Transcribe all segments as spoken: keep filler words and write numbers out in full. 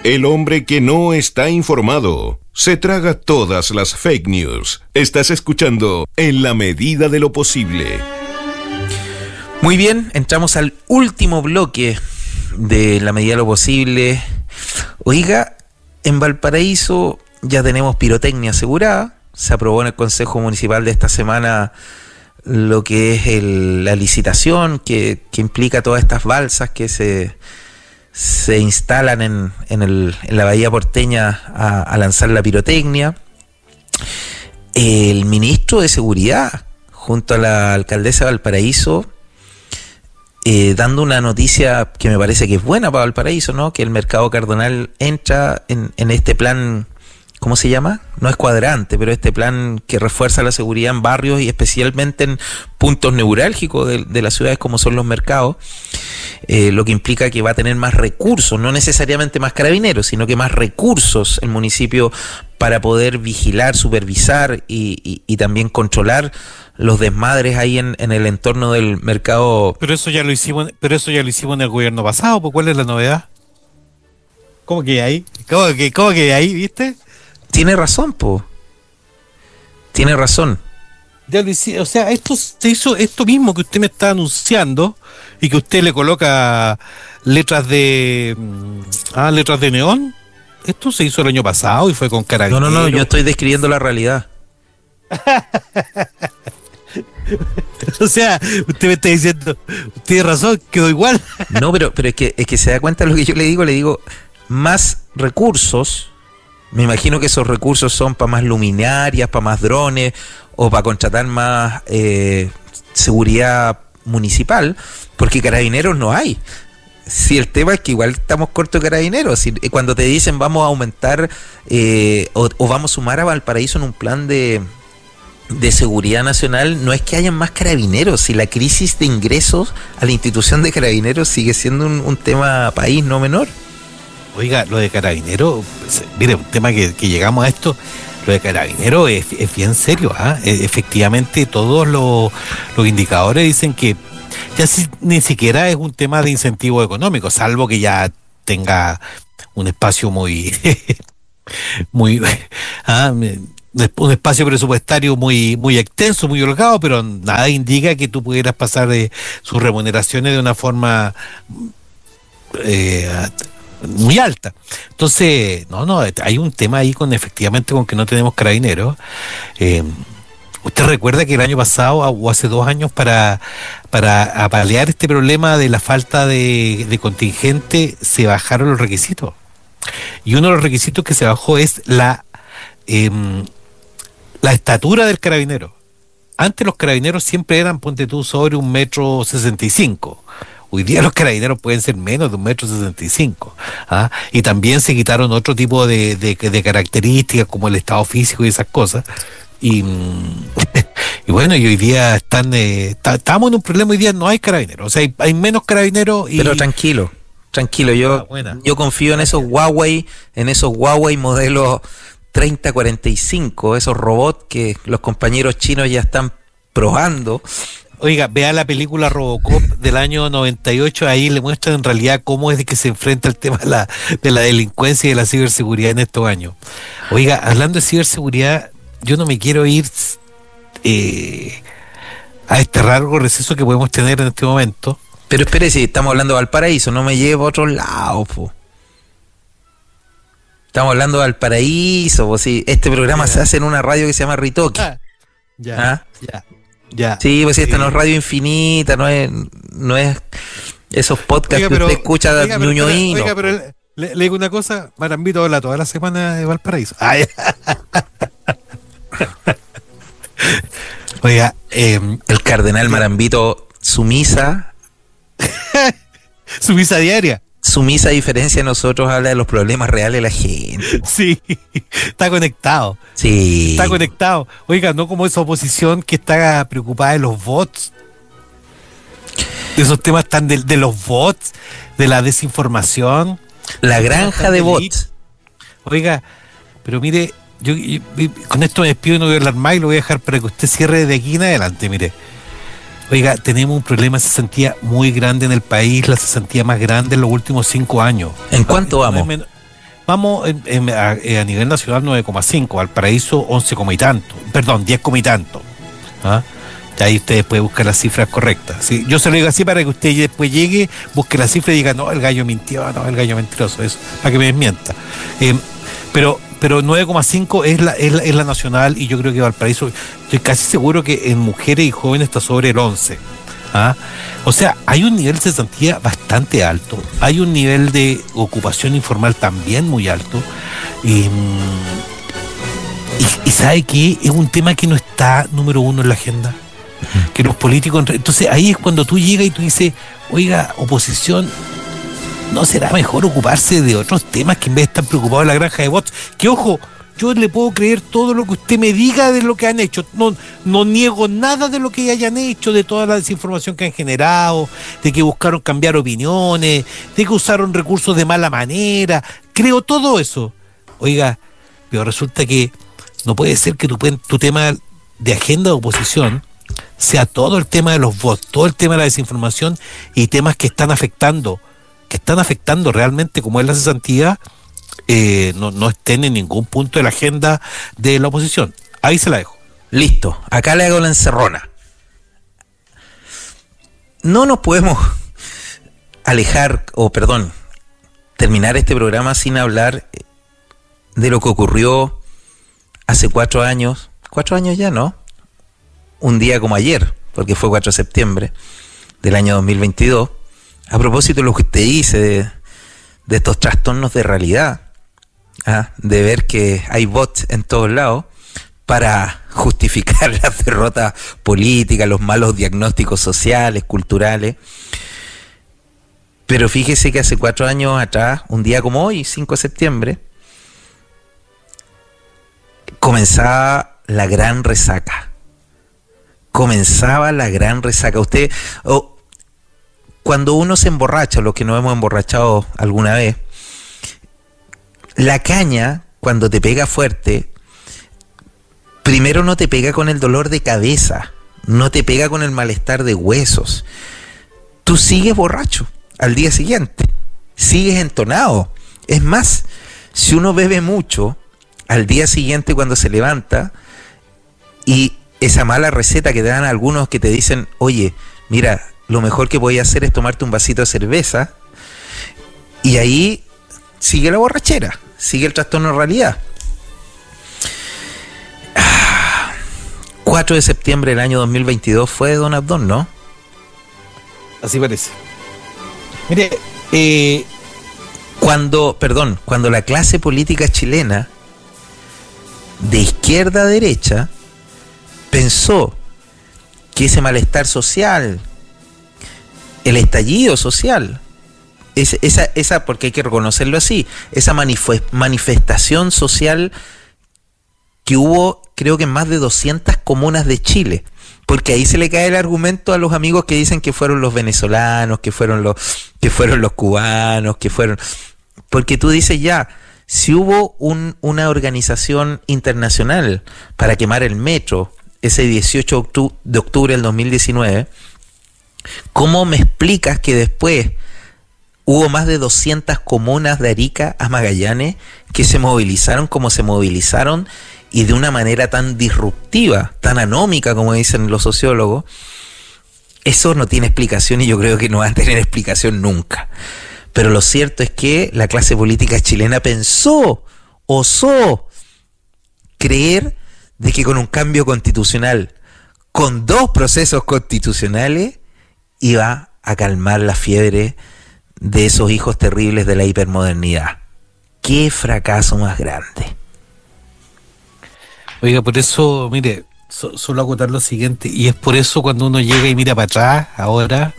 El hombre que no está informado se traga todas las fake news. Estás escuchando En la medida de lo posible. Muy bien, entramos al último bloque de La medida de lo posible. Oiga, en Valparaíso ya tenemos pirotecnia asegurada. Se aprobó en el Consejo Municipal de esta semana lo que es el, la licitación que, que implica todas estas balsas que se... se instalan en, en, el, en la bahía porteña a, a lanzar la pirotecnia. El ministro de Seguridad, junto a la alcaldesa de Valparaíso, eh, dando una noticia que me parece que es buena para Valparaíso, ¿no? Que el Mercado Cardonal entra en, en este plan, ¿cómo se llama? No es cuadrante, pero este plan que refuerza la seguridad en barrios y especialmente en puntos neurálgicos de, de las ciudades como son los mercados. Eh, lo que implica que va a tener más recursos, no necesariamente más carabineros, sino que más recursos el municipio para poder vigilar, supervisar y, y, y también controlar los desmadres ahí en, en el entorno del mercado. Pero eso ya lo hicimos, pero eso ya lo hicimos en el gobierno pasado, ¿pues cuál es la novedad? ¿Cómo que hay? ¿Cómo que, cómo que hay, viste? Tiene razón, po. Tiene razón. Ya lo hice, o sea, esto se hizo, esto mismo que usted me está anunciando y que usted le coloca letras de ah, letras de neón, esto se hizo el año pasado y fue con Carabineros. No, no, no, yo estoy describiendo la realidad. O sea, usted me está diciendo, tiene razón, quedó igual. No, pero, pero es que es que se da cuenta de lo que yo le digo, le digo, más recursos. Me imagino que esos recursos son para más luminarias, para más drones o para contratar más eh, seguridad municipal, porque carabineros no hay. Si el tema es que igual estamos cortos de carabineros. Si, cuando te dicen vamos a aumentar eh, o, o vamos a sumar a Valparaíso en un plan de, de seguridad nacional, no es que hayan más carabineros. Si la crisis de ingresos a la institución de carabineros sigue siendo un, un tema país no menor. Oiga, lo de Carabineros, mire, un tema que, que llegamos a esto, lo de Carabineros es, es bien serio, ¿ah? ¿eh? Efectivamente, todos los, los indicadores dicen que ya si, ni siquiera es un tema de incentivo económico, salvo que ya tenga un espacio muy, muy, ¿ah? un espacio presupuestario muy, muy extenso, muy holgado, pero nada indica que tú pudieras pasar de sus remuneraciones de una forma eh, muy alta. Entonces, no, no, hay un tema ahí con efectivamente con que no tenemos carabineros. Eh, ¿Usted recuerda que el año pasado o hace dos años para, para paliar este problema de la falta de, de contingente se bajaron los requisitos? Y uno de los requisitos que se bajó es la, eh, la estatura del carabinero. Antes los carabineros siempre eran, ponte tú, sobre un metro sesenta y cinco. Hoy día los carabineros pueden ser menos de un metro sesenta y cinco. ¿ah? Y también se quitaron otro tipo de, de, de características como el estado físico y esas cosas. Y, y bueno, y hoy día están eh, estamos en un problema, hoy día no hay carabineros. O sea, hay, hay menos carabineros. Y... Pero tranquilo, tranquilo, yo, ah, yo confío en esos Huawei, en esos Huawei modelos treinta cuarenta y cinco, esos robots que los compañeros chinos ya están probando. Oiga, vea la película Robocop del año noventa y ocho, ahí le muestran en realidad cómo es de que se enfrenta el tema de la, de la delincuencia y de la ciberseguridad en estos años. Oiga, hablando de ciberseguridad, yo no me quiero ir eh, a este largo receso que podemos tener en este momento. Pero espere, si estamos hablando de Valparaíso, no me lleve a otros lados, po. Estamos hablando de Valparaíso, po, si este programa ya se hace en una radio que se llama Ritoque. Ah, ya, ¿Ah? ya. Ya, sí, pues sí, esta no es Radio Infinita, no es, no es esos podcasts oiga, pero, que usted escucha de Ñuñoíno. Oiga, pero le, le digo una cosa, Marambito habla toda la semana de Valparaíso. Ay. Oiga, eh, el cardenal Marambito, su misa. Su misa diaria. Su misa, a diferencia de nosotros, habla de los problemas reales de la gente. Sí, está conectado. Sí. Está conectado. Oiga, no como esa oposición que está preocupada de los bots. De esos temas tan de, de los bots, de la desinformación. La granja de bots. Oiga, pero mire, yo, yo con esto me despido y no voy a hablar más y lo voy a dejar para que usted cierre de aquí en adelante, mire. Oiga, tenemos un problema de cesantía muy grande en el país, la cesantía más grande en los últimos cinco años. ¿En cuánto vamos? No es, vamos en, en, a, a nivel nacional nueve coma cinco, Valparaíso once coma y tanto, perdón, diez coma y tanto. ¿Ah? Ahí ustedes pueden buscar las cifras correctas. ¿Sí? Yo se lo digo así para que usted después llegue, busque la cifra y diga, no, el gallo mintió, no, el gallo mentiroso, eso, para que me desmienta. Eh, pero pero nueve coma cinco es la, es, la, es la nacional, y yo creo que Valparaíso, estoy casi seguro que en mujeres y jóvenes está sobre el once. ¿Ah? O sea, hay un nivel de cesantía bastante alto, hay un nivel de ocupación informal también muy alto, y, y, y ¿sabe qué? Es un tema que no está número uno en la agenda, que los políticos... Entonces ahí es cuando tú llegas y tú dices, oiga, oposición, ¿no será mejor ocuparse de otros temas que en vez de estar preocupados de la granja de bots? Que ojo, yo le puedo creer todo lo que usted me diga de lo que han hecho. No, no niego nada de lo que hayan hecho, de toda la desinformación que han generado, de que buscaron cambiar opiniones, de que usaron recursos de mala manera. Creo todo eso. Oiga, pero resulta que no puede ser que tu, tu tema de agenda de oposición sea todo el tema de los bots, todo el tema de la desinformación y temas que están afectando, que están afectando realmente, como es la cesantía. Eh, no, no estén en ningún punto de la agenda de la oposición. Ahí se la dejo. Listo, acá le hago la encerrona. No nos podemos alejar, o perdón, terminar este programa sin hablar de lo que ocurrió hace cuatro años, cuatro años ya, ¿no? Un día como ayer, porque fue cuatro de septiembre del año dos mil veintidós, a propósito de lo que usted dice de, de estos trastornos de realidad. ¿Ah? De ver que hay bots en todos lados para justificar las derrotas políticas, los malos diagnósticos sociales, culturales. Pero fíjese que hace cuatro años atrás, un día como hoy, cinco de septiembre, comenzaba la gran resaca. Comenzaba la gran resaca. Usted, oh, cuando uno se emborracha, los que nos hemos emborrachado alguna vez, la caña, cuando te pega fuerte, primero no te pega con el dolor de cabeza, no te pega con el malestar de huesos. Tú sigues borracho al día siguiente, sigues entonado. Es más, si uno bebe mucho, al día siguiente cuando se levanta, y esa mala receta que te dan algunos que te dicen, oye, mira, lo mejor que voy a hacer es tomarte un vasito de cerveza, y ahí sigue la borrachera, sigue el trastorno de realidad. Ah, cuatro de septiembre del año dos mil veintidós fue, don Abdón, ¿no? Así parece. Mire, eh... cuando, perdón, cuando la clase política chilena, de izquierda a derecha, pensó que ese malestar social, el estallido social, Es, esa, esa, porque hay que reconocerlo así, esa manif- manifestación social que hubo, creo que en más de doscientas comunas de Chile, porque ahí se le cae el argumento a los amigos que dicen que fueron los venezolanos, que fueron los, que fueron los cubanos, que fueron, porque tú dices ya, si hubo un, una organización internacional para quemar el metro ese dieciocho de octubre del dos mil diecinueve, ¿cómo me explicas que después hubo más de doscientas comunas de Arica a Magallanes que se movilizaron como se movilizaron y de una manera tan disruptiva, tan anómica como dicen los sociólogos? Eso no tiene explicación y yo creo que no va a tener explicación nunca. Pero lo cierto es que la clase política chilena pensó, osó creer de que con un cambio constitucional, con dos procesos constitucionales, iba a calmar la fiebre de esos hijos terribles de la hipermodernidad. ¡Qué fracaso más grande! Oiga, por eso, mire, so, solo acotar lo siguiente, y es por eso cuando uno llega y mira para atrás, ahora,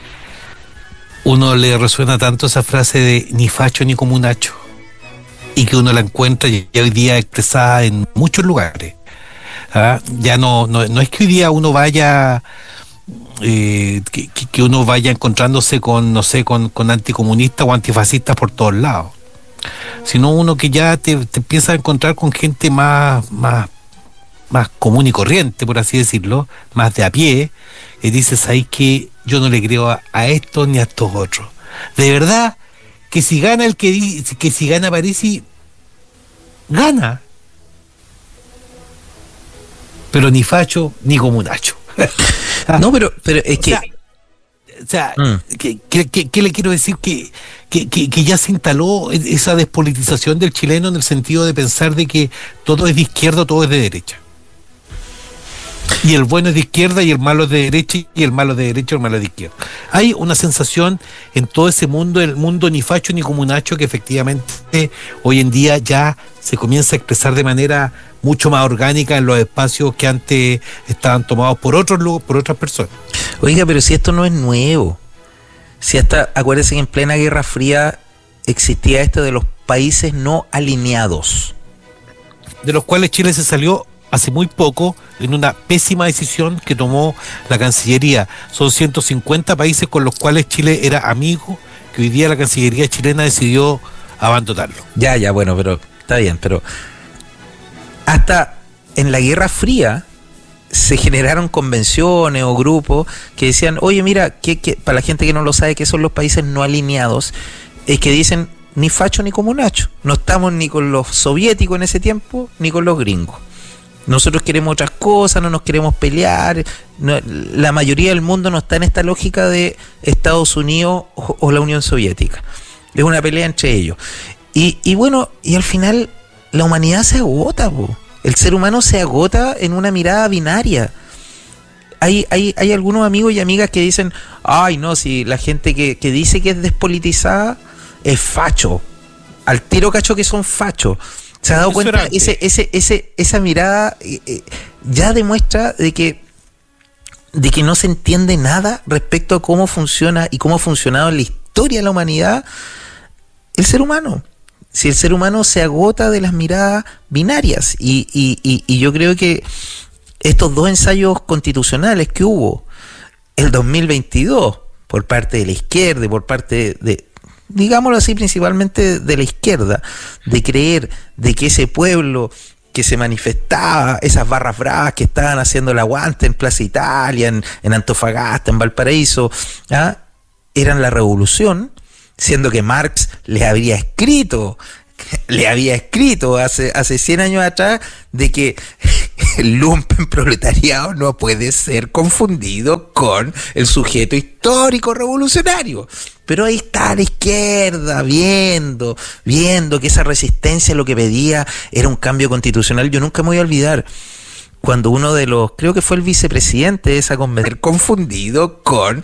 uno le resuena tanto esa frase de ni facho ni comunacho, y que uno la encuentra ya hoy día expresada en muchos lugares. ¿Ah? Ya no, no, no es que hoy día uno vaya... Eh, que, que uno vaya encontrándose con, no sé, con, con anticomunistas o antifascistas por todos lados, sino uno que ya te, te empieza a encontrar con gente más, más, más común y corriente, por así decirlo, más de a pie, y dices ahí que yo no le creo a, a estos ni a estos otros. De verdad que si gana el que, di, que si gana Parisi, gana. Pero ni facho ni comunacho. No, pero, pero es que... O sea, o sea mm. ¿qué, qué, qué, ¿qué le quiero decir? Que, que, que, que ya se instaló esa despolitización del chileno en el sentido de pensar de que todo es de izquierda, todo es de derecha. Y el bueno es de izquierda y el malo es de derecha, y el malo es de derecha y el malo es de izquierda. Hay una sensación en todo ese mundo, el mundo ni facho ni comunacho, que efectivamente hoy en día ya se comienza a expresar de manera mucho más orgánica en los espacios que antes estaban tomados por otros por otras personas. Oiga, pero si esto no es nuevo, si hasta, acuérdense que en plena Guerra Fría existía esto de los países no alineados, de los cuales Chile se salió hace muy poco en una pésima decisión que tomó la Cancillería. Son ciento cincuenta países con los cuales Chile era amigo, que hoy día la Cancillería chilena decidió abandonarlo. Ya, ya, bueno, pero está bien, pero hasta en la Guerra Fría se generaron convenciones o grupos que decían, oye, mira, que, que, para la gente que no lo sabe, ¿qué son los países no alineados? Es que dicen, ni facho ni comunacho. No estamos ni con los soviéticos en ese tiempo, ni con los gringos. Nosotros queremos otras cosas, no nos queremos pelear. No, la mayoría del mundo no está en esta lógica de Estados Unidos o, o la Unión Soviética. Es una pelea entre ellos. Y, y bueno, y al final la humanidad se agota, po. El ser humano se agota en una mirada binaria. Hay, hay, hay algunos amigos y amigas que dicen, ay no, si la gente que, que dice que es despolitizada es facho. Al tiro cacho que son fachos. ¿Se ha dado cuenta? Ese, ese, ese, esa mirada eh, eh, ya demuestra de que, de que no se entiende nada respecto a cómo funciona y cómo ha funcionado en la historia de la humanidad el ser humano. Si el ser humano se agota de las miradas binarias, y, y, y, y yo creo que estos dos ensayos constitucionales que hubo el dos mil veintidós por parte de la izquierda y por parte de, digámoslo así, principalmente de la izquierda, de creer de que ese pueblo que se manifestaba, esas barras bravas que estaban haciendo el aguante en Plaza Italia, en, en Antofagasta, en Valparaíso, ¿ah? eran la revolución, siendo que Marx les habría escrito, le había escrito hace, hace cien años atrás de que el lumpen proletariado no puede ser confundido con el sujeto histórico revolucionario. Pero ahí está la izquierda viendo, viendo que esa resistencia lo que pedía era un cambio constitucional. Yo nunca me voy a olvidar cuando uno de los, creo que fue el vicepresidente de esa convención, confundido con